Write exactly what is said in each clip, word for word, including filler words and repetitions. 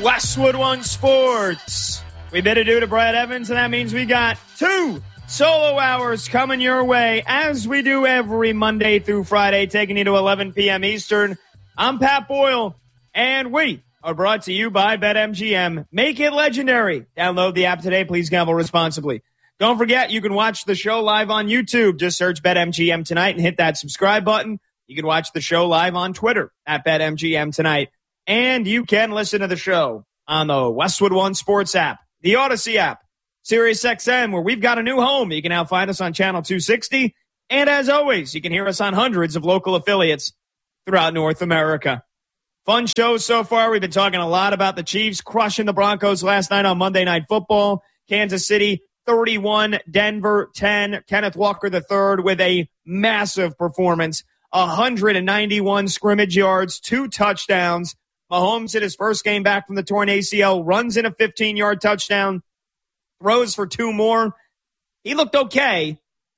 Westwood One Sports. We bid adieu to Brad Evans, and that means we got two solo hours coming your way, as we do every Monday through Friday, taking you to eleven p.m. Eastern. I'm Pat Boyle, and we are brought to you by BetMGM. Make it legendary. Download the app today. Please gamble responsibly. Don't forget, you can watch the show live on YouTube. Just search BetMGM Tonight and hit that subscribe button. You can watch the show live on Twitter at BetMGM Tonight. And you can listen to the show on the Westwood One Sports app, the Odyssey app, SiriusXM, where we've got a new home. You can now find us on Channel two sixty. And as always, you can hear us on hundreds of local affiliates throughout North America. Fun shows so far. We've been talking a lot about the Chiefs crushing the Broncos last night on Monday Night Football. Kansas City thirty-one, Denver ten. Kenneth Walker the third with a massive performance. one hundred ninety-one scrimmage yards, two touchdowns. Mahomes hit his first game back from the torn A C L, runs in a fifteen-yard touchdown, throws for two more. He looked okay.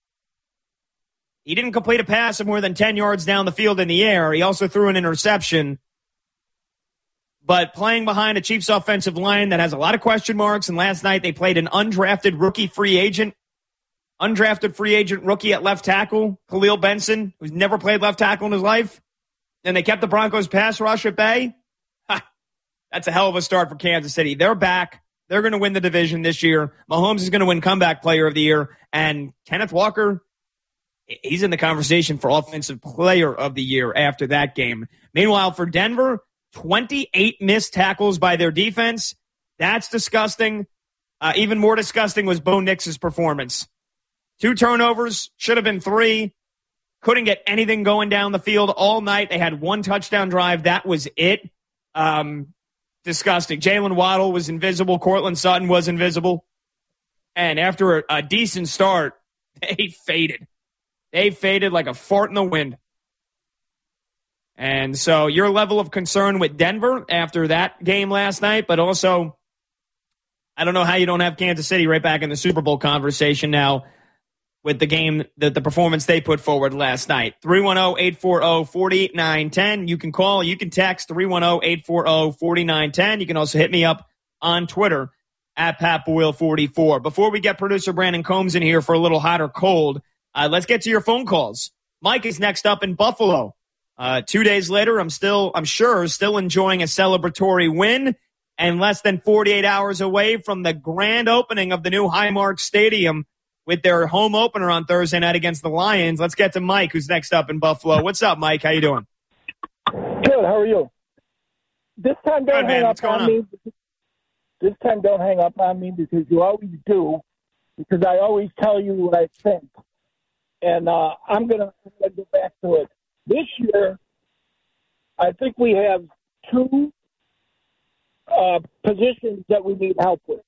He didn't complete a pass of more than ten yards down the field in the air. He also threw an interception. But playing behind a Chiefs offensive line that has a lot of question marks, and last night they played an undrafted rookie free agent, undrafted free agent rookie at left tackle, Khalil Benson, who's never played left tackle in his life. And they kept the Broncos pass rush at bay. Ha, that's a hell of a start for Kansas City. They're back. They're going to win the division this year. Mahomes is going to win comeback player of the year. And Kenneth Walker, he's in the conversation for offensive player of the year after that game. Meanwhile, for Denver, twenty-eight missed tackles by their defense. That's disgusting. Uh, even more disgusting was Bo Nix's performance. Two turnovers, should have been three. Couldn't get anything going down the field all night. They had one touchdown drive. That was it. Um, disgusting. Jalen Waddle was invisible. Cortland Sutton was invisible. And after a, a decent start, they faded. They faded like a fart in the wind. And so your level of concern with Denver after that game last night, but also I don't know how you don't have Kansas City right back in the Super Bowl conversation now with the game, the, the performance they put forward last night. three one zero, eight four zero, four nine one zero. You can call, you can text three one zero, eight four zero, four nine one zero. You can also hit me up on Twitter at Pat Boyle forty-four. Before we get producer Brandon Combs in here for a little hot or cold, uh, let's get to your phone calls. Mike is next up in Buffalo. Uh, two days later, I'm still, I'm sure, still enjoying a celebratory win and less than forty-eight hours away from the grand opening of the new Highmark Stadium with their home opener on Thursday night against the Lions. Let's get to Mike, who's next up in Buffalo. What's up, Mike? How you doing? Good. How are you? This time, don't Good, hang man. up What's going on, on? me. This time, don't hang up on me because you always do. Because I always tell you what I think, and uh, I'm gonna go back to it. This year, I think we have two uh, positions that we need help with.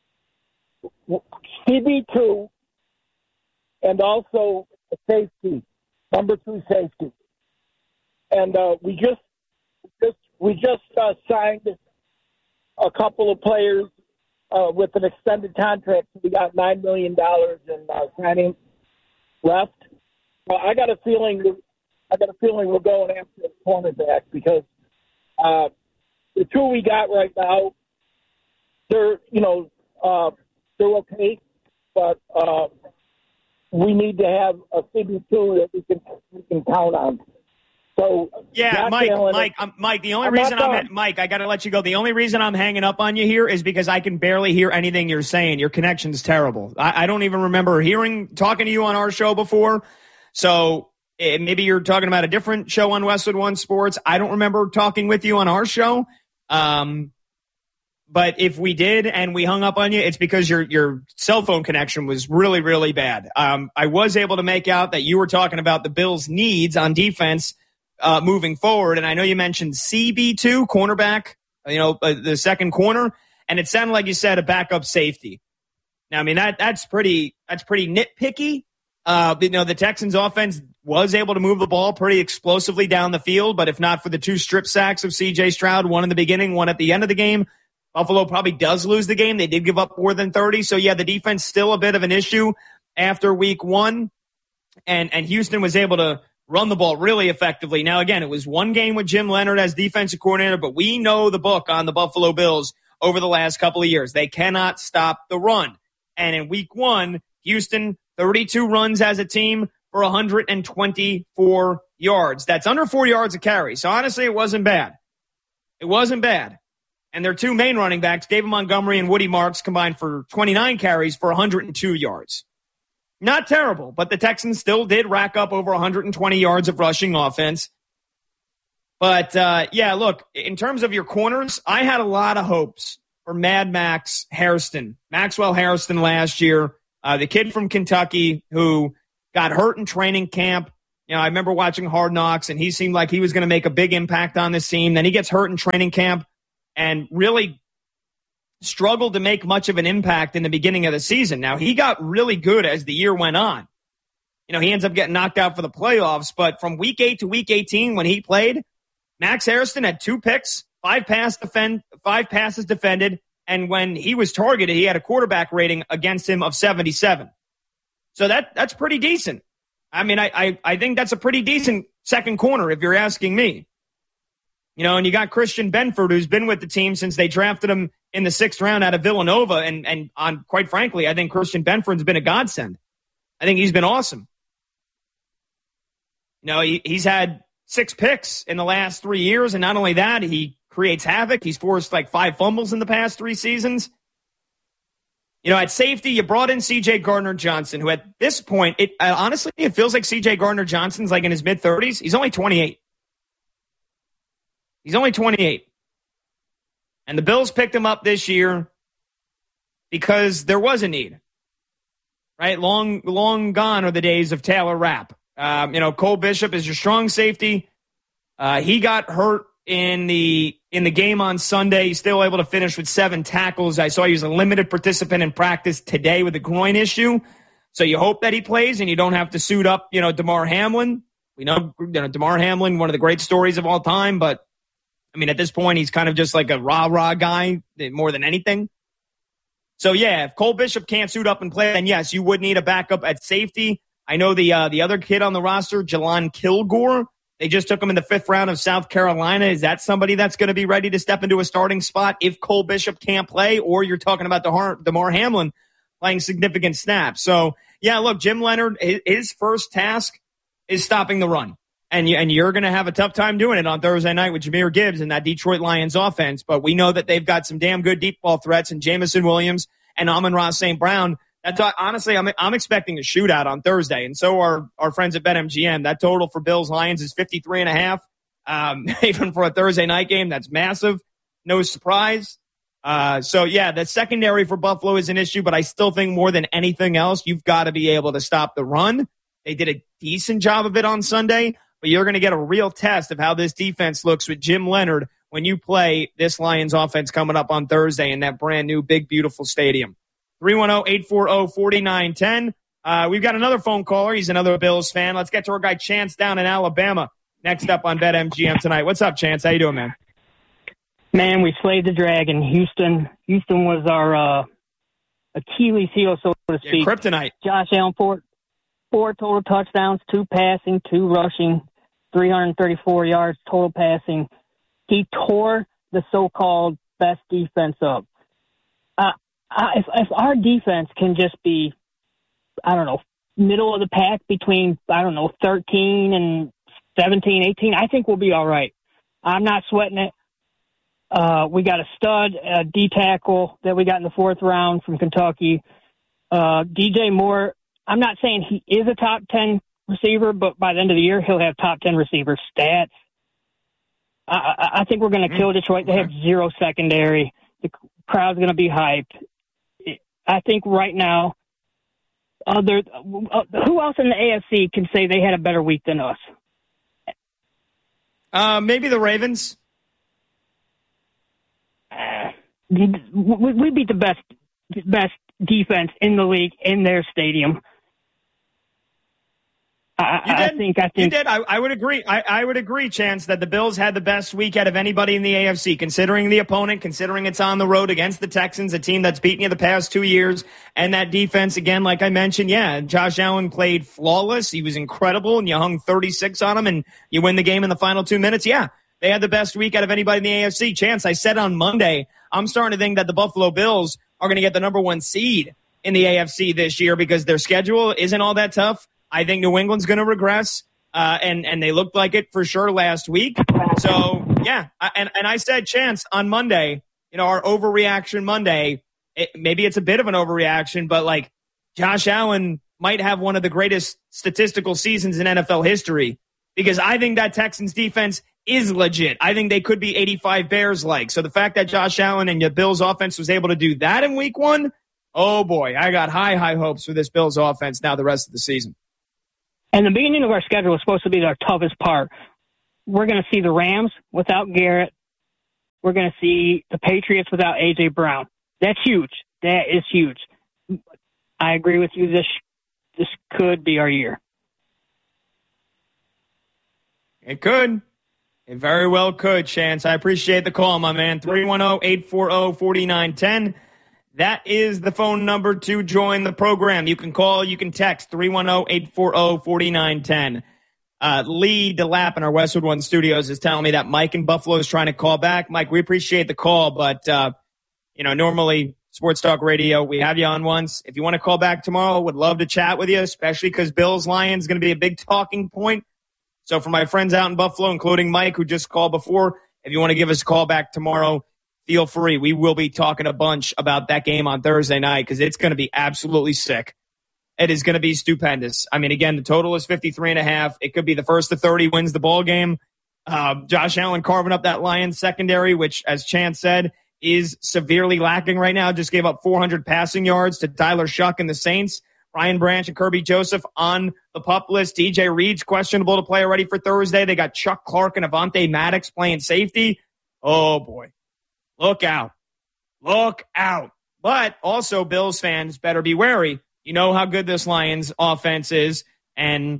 C B two and also safety, number two safety. And uh, we just, just we just uh, signed a couple of players uh, with an extended contract. We got nine million dollars in uh, signing left. Well, I got a feeling. I got a feeling we're going after a cornerback because uh, the two we got right now, they're you know uh, they're okay, but uh, we need to have a C B two that we can we can count on. So yeah, Mike, Mike, um, Mike. The only I'm reason I'm done. Mike, I got to let you go. The only reason I'm hanging up on you here is because I can barely hear anything you're saying. Your connection's terrible. I, I don't even remember hearing talking to you on our show before. So eh, maybe you're talking about a different show on Westwood One Sports. I don't remember talking with you on our show. Um, but if we did and we hung up on you, it's because your your cell phone connection was really, really bad. Um, I was able to make out that you were talking about the Bills' needs on defense uh, moving forward, and I know you mentioned C B two, cornerback, you know, uh, the second corner, and it sounded like you said a backup safety. Now, I mean, that that's pretty that's pretty nitpicky. Uh, you know, the Texans' offense was able to move the ball pretty explosively down the field, but if not for the two strip sacks of C J Stroud, one in the beginning, one at the end of the game, Buffalo probably does lose the game. They did give up more than thirty. So, yeah, the defense still a bit of an issue after week one. And and Houston was able to run the ball really effectively. Now, again, it was one game with Jim Leonhard as defensive coordinator, but we know the book on the Buffalo Bills over the last couple of years. They cannot stop the run. And in week one, Houston, thirty-two runs as a team for one hundred twenty-four yards. That's under four yards a carry. So honestly, it wasn't bad. It wasn't bad. And their two main running backs, David Montgomery and Woody Marks, combined for twenty-nine carries for one hundred two yards. Not terrible, but the Texans still did rack up over one hundred twenty yards of rushing offense. But, uh, yeah, look, in terms of your corners, I had a lot of hopes for Mad Max Hairston, Maxwell Hairston last year, uh, the kid from Kentucky who got hurt in training camp. You know, I remember watching Hard Knocks, and he seemed like he was going to make a big impact on this team. Then he gets hurt in training camp and really struggled to make much of an impact in the beginning of the season. Now, he got really good as the year went on. You know, he ends up getting knocked out for the playoffs, but from week eight to week eighteen when he played, Max Hairston had two picks, five pass defend, five passes defended, and when he was targeted, he had a quarterback rating against him of seventy-seven. So that that's pretty decent. I mean, I, I, I think that's a pretty decent second corner if you're asking me. You know, and you got Christian Benford, who's been with the team since they drafted him in the sixth round out of Villanova, and and on quite frankly, I think Christian Benford's been a godsend. I think he's been awesome. You know, he, he's had six picks in the last three years, and not only that, he creates havoc. He's forced like five fumbles in the past three seasons. You know, at safety, you brought in C J Gardner-Johnson, who at this point, it uh, honestly, it feels like C J Gardner-Johnson's like in his mid-thirties. He's only twenty-eight. He's only twenty-eight. And the Bills picked him up this year because there was a need. Right? Long, long gone are the days of Taylor Rapp. Um, you know, Cole Bishop is your strong safety. Uh, he got hurt in the in the game on Sunday. He's still able to finish with seven tackles. I saw he was a limited participant in practice today with a groin issue. So you hope that he plays and you don't have to suit up, you know, Damar Hamlin. We know, you know, Damar Hamlin, one of the great stories of all time, but I mean, at this point, he's kind of just like a rah-rah guy more than anything. So, yeah, if Cole Bishop can't suit up and play, then yes, you would need a backup at safety. I know the uh, the other kid on the roster, Jelon Kilgore, they just took him in the fifth round of South Carolina. Is that somebody that's going to be ready to step into a starting spot if Cole Bishop can't play? Or you're talking about Damar, Damar Hamlin playing significant snaps. So, yeah, look, Jim Leonhard, his first task is stopping the run. And, you, and you're going to have a tough time doing it on Thursday night with Jahmyr Gibbs and that Detroit Lions offense. But we know that they've got some damn good deep ball threats in Jameson Williams and Amon-Ra Saint Brown. That's honestly, I'm I'm expecting a shootout on Thursday, and so are our friends at BetMGM. That total for Bills Lions is fifty-three and a half. Um, even for a Thursday night game, that's massive. No surprise. Uh, so yeah, the secondary for Buffalo is an issue, but I still think more than anything else, you've got to be able to stop the run. They did a decent job of it on Sunday, but you're going to get a real test of how this defense looks with Jim Leonhard when you play this Lions offense coming up on Thursday in that brand new big, beautiful stadium. three one zero, eight four zero, four nine one zero. Uh, we've got another phone caller. He's another Bills fan. Let's get to our guy Chance down in Alabama next up on BetMGM tonight. What's up, Chance? How you doing, man? Man, we slayed the dragon. Houston Houston was our uh, Achilles heel, so to speak. Yeah, kryptonite. Josh Allen, four, four total touchdowns, two passing, two rushing, three hundred thirty-four yards total passing. He tore the so-called best defense up. Uh, Uh, if, if our defense can just be, I don't know, middle of the pack between, I don't know, thirteen and seventeen, eighteen, I think we'll be all right. I'm not sweating it. Uh, we got a stud uh, D-tackle that we got in the fourth round from Kentucky. Uh, D J Moore, I'm not saying he is a top ten receiver, but by the end of the year, he'll have top ten receiver stats. I, I, I think we're going to kill Detroit. They have zero secondary. The crowd's going to be hyped. I think right now, other uh, who else in the A F C can say they had a better week than us? Uh, maybe the Ravens. Uh, we, we beat the best best defense in the league in their stadium. I, you did. I think, I think you did. I, I would agree. I, I would agree, Chance, that the Bills had the best week out of anybody in the A F C, considering the opponent, considering it's on the road against the Texans, a team that's beaten you the past two years, and that defense, again, like I mentioned, yeah, Josh Allen played flawless. He was incredible, and you hung thirty-six on him, and you win the game in the final two minutes. Yeah, they had the best week out of anybody in the A F C. Chance, I said on Monday, I'm starting to think that the Buffalo Bills are going to get the number one seed in the A F C this year because their schedule isn't all that tough. I think New England's going to regress, uh, and, and they looked like it for sure last week. So, yeah, I, and, and I said, Chance, on Monday, you know, our overreaction Monday, it, maybe it's a bit of an overreaction, but, like, Josh Allen might have one of the greatest statistical seasons in N F L history because I think that Texans defense is legit. I think they could be eighty-five Bears-like. So the fact that Josh Allen and your Bills offense was able to do that in week one, oh, boy, I got high, high hopes for this Bills offense now the rest of the season. And the beginning of our schedule is supposed to be our toughest part. We're going to see the Rams without Garrett. We're going to see the Patriots without A J. Brown. That's huge. That is huge. I agree with you. This this could be our year. It could. It very well could, Chance. I appreciate the call, my man. three one zero, eight four zero, four nine one zero. That is the phone number to join the program. You can call, you can text three one zero, eight four zero, four nine one zero. Uh, Lee DeLapp in our Westwood One studios is telling me that Mike in Buffalo is trying to call back. Mike, we appreciate the call, but, uh, you know, normally Sports Talk Radio, we have you on once. If you want to call back tomorrow, would love to chat with you, especially because Bills Lions is going to be a big talking point. So for my friends out in Buffalo, including Mike, who just called before, if you want to give us a call back tomorrow, feel free. We will be talking a bunch about that game on Thursday night because it's going to be absolutely sick. It is going to be stupendous. I mean, again, the total is fifty-three and a half. It could be the first to thirty wins the ball game. Uh, Josh Allen carving up that Lions secondary, which, as Chance said, is severely lacking right now. Just gave up four hundred passing yards to Tyler Shuck and the Saints. Ryan Branch and Kirby Joseph on the PUP list. D J Reed's questionable to play already for Thursday. They got Chuck Clark and Avonte Maddox playing safety. Oh, boy. Look out. Look out. But also, Bills fans better be wary. You know how good this Lions offense is. And,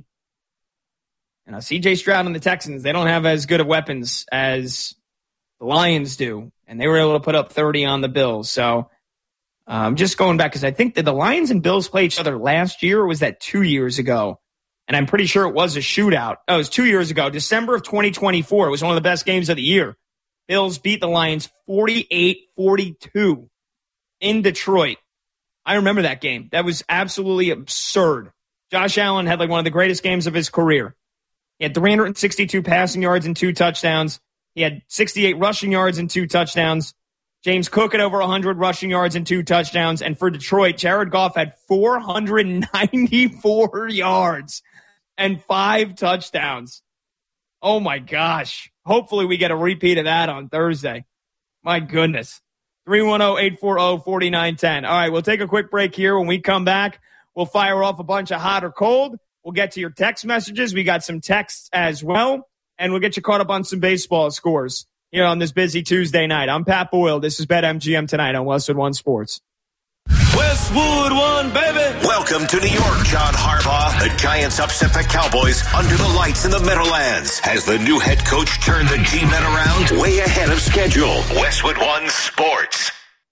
you know, C J Stroud and the Texans, they don't have as good of weapons as the Lions do. And they were able to put up thirty on the Bills. So I'm um, just going back because I think that the Lions and Bills played each other last year, or was that two years ago? And I'm pretty sure it was a shootout. Oh, it was two years ago, December of twenty twenty-four. It was one of the best games of the year. Bills beat the Lions forty-eight forty-two in Detroit. I remember that game. That was absolutely absurd. Josh Allen had like one of the greatest games of his career. He had three hundred sixty-two passing yards and two touchdowns. He had sixty-eight rushing yards and two touchdowns. James Cook had over one hundred rushing yards and two touchdowns. And for Detroit, Jared Goff had four hundred ninety-four yards and five touchdowns. Oh, my gosh. Hopefully we get a repeat of that on Thursday. My goodness. three one zero, eight four zero, four nine one zero. All right, we'll take a quick break here. When we come back, we'll fire off a bunch of hot or cold. We'll get to your text messages. We got some texts as well. And we'll get you caught up on some baseball scores here on this busy Tuesday night. I'm Pat Boyle. This is BetMGM tonight on Westwood One Sports. Westwood One, baby. Welcome to New York, John Harbaugh. The Giants upset the Cowboys under the lights in the Meadowlands. Has the new head coach turned the G-men around? Way ahead of schedule. Westwood One Sports.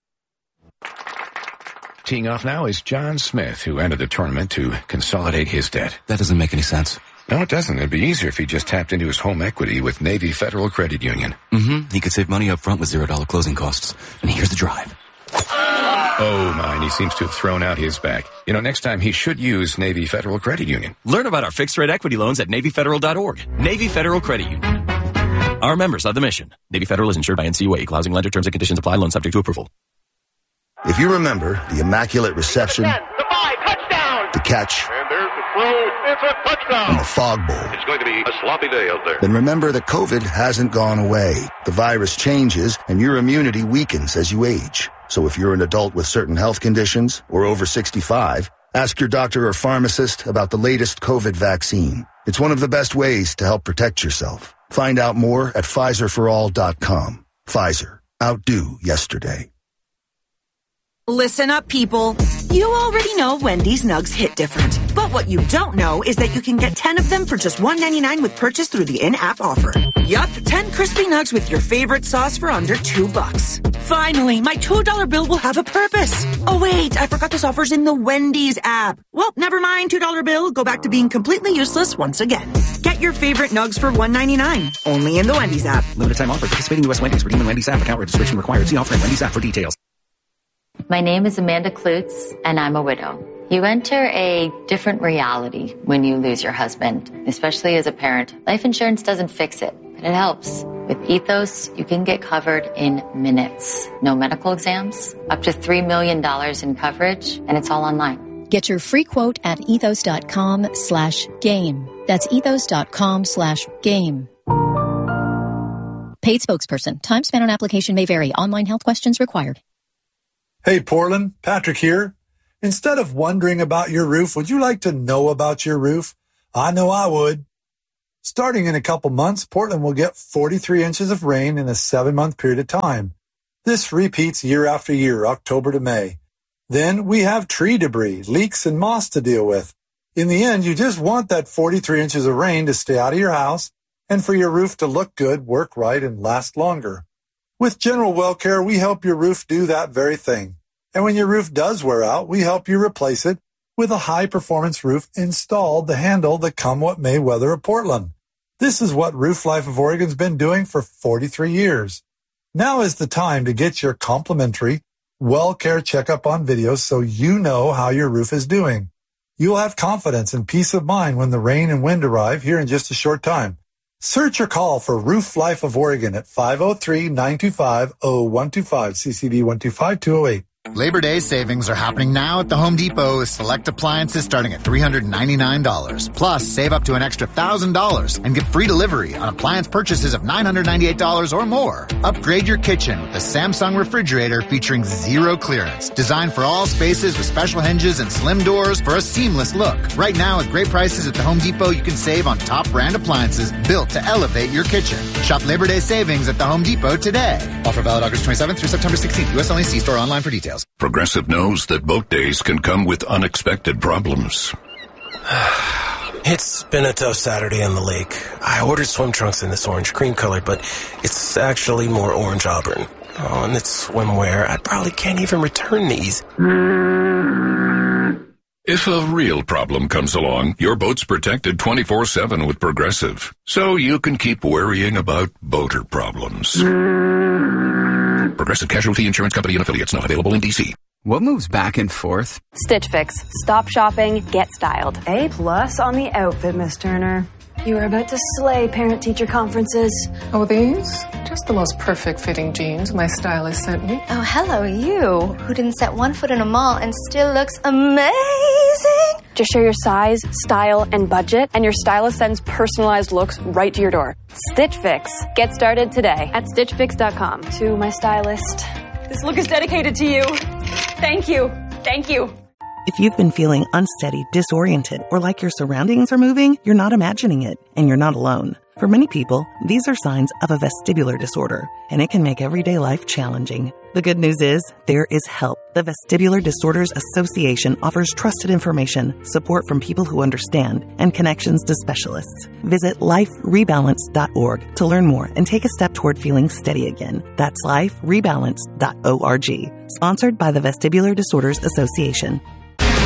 Teeing off now is John Smith, who entered the tournament to consolidate his debt. That doesn't make any sense. No, it doesn't. It'd be easier if he just tapped into his home equity with Navy Federal Credit Union. Mm-hmm. He could save money up front with zero dollar closing costs. And here's the drive. Oh, my, and he seems to have thrown out his back. You know, next time he should use Navy Federal Credit Union. Learn about our fixed-rate equity loans at Navy Federal dot org. Navy Federal Credit Union. Our members of the mission. Navy Federal is insured by N C U A. Equal housing lender. Terms and conditions apply. Loan subject to approval. If you remember the immaculate reception, The five, touchdown! the catch, And there's the throw. It's a touchdown. and the fog bowl, It's going to be a sloppy day out there. then remember that COVID hasn't gone away. The virus changes, and your immunity weakens as you age. So if you're an adult with certain health conditions or over sixty-five, ask your doctor or pharmacist about the latest COVID vaccine. It's one of the best ways to help protect yourself. Find out more at Pfizer for all dot com. Pfizer. Outdo yesterday. Listen up, people. You already know Wendy's nugs hit different. But what you don't know is that you can get ten of them for just one ninety-nine with purchase through the in-app offer. Yup, ten crispy nugs with your favorite sauce for under two bucks. Finally, my two dollar bill will have a purpose. Oh wait, I forgot this offer's in the Wendy's app. Well, never mind, two dollar bill. Go back to being completely useless once again. Get your favorite nugs for one ninety-nine. Only in the Wendy's app. Limited time offer. Participating U S Wendy's. Redeem the Wendy's app. Account registration required. See offer in Wendy's app for details. My name is Amanda Klutz, and I'm a widow. You enter a different reality when you lose your husband, especially as a parent. Life insurance doesn't fix it, but it helps. With Ethos, you can get covered in minutes. No medical exams, up to three million dollars in coverage, and it's all online. Get your free quote at ethos.com slash game. That's ethos.com slash game. Paid spokesperson. Time spent on application may vary. Online health questions required. Hey, Portland, Patrick here. Instead of wondering about your roof, would you like to know about your roof? I know I would. Starting in a couple months, Portland will get forty-three inches of rain in a seven-month period of time. This repeats year after year, October to May. Then we have tree debris, leaks, and moss to deal with. In the end, you just want that forty-three inches of rain to stay out of your house and for your roof to look good, work right, and last longer. With General Well Care, we help your roof do that very thing. And when your roof does wear out, we help you replace it with a high-performance roof installed to handle the come-what-may weather of Portland. This is what Roof Life of Oregon's been doing for forty-three years. Now is the time to get your complimentary Well Care checkup on video so you know how your roof is doing. You'll have confidence and peace of mind when the rain and wind arrive here in just a short time. Search or call for Roof Life of Oregon at five oh three, nine two five, oh one two five, C C D one two five, two oh eight. Labor Day savings are happening now at the Home Depot with select appliances starting at three hundred ninety-nine dollars. Plus, save up to an extra one thousand dollars and get free delivery on appliance purchases of nine hundred ninety-eight dollars or more. Upgrade your kitchen with the Samsung refrigerator featuring zero clearance. Designed for all spaces with special hinges and slim doors for a seamless look. Right now, at great prices at the Home Depot, you can save on top brand appliances built to elevate your kitchen. Shop Labor Day savings at the Home Depot today. Offer valid August twenty-seventh through September sixteenth. U S only. See store online for details. Progressive knows that boat days can come with unexpected problems. It's been a tough Saturday on the lake. I ordered swim trunks in this orange cream color, but it's actually more orange auburn. Oh, and it's swimwear. I probably can't even return these. If a real problem comes along, your boat's protected twenty-four seven with Progressive, so you can keep worrying about boater problems. Progressive Casualty Insurance Company and Affiliates, not available in D C. What moves back and forth? Stitch Fix. Stop shopping, get styled. A plus on the outfit, Miss Turner. You are about to slay parent-teacher conferences. Oh, these? Just the most perfect fitting jeans my stylist sent me. Oh, hello, you, who didn't set one foot in a mall and still looks amazing. Just share your size, style, and budget, and your stylist sends personalized looks right to your door. Stitch Fix. Get started today at stitch fix dot com. To my stylist, this look is dedicated to you. Thank you. Thank you. If you've been feeling unsteady, disoriented, or like your surroundings are moving, you're not imagining it, and you're not alone. For many people, these are signs of a vestibular disorder, and it can make everyday life challenging. The good news is, there is help. The Vestibular Disorders Association offers trusted information, support from people who understand, and connections to specialists. Visit life rebalance dot org to learn more and take a step toward feeling steady again. That's life rebalance dot org. Sponsored by the Vestibular Disorders Association.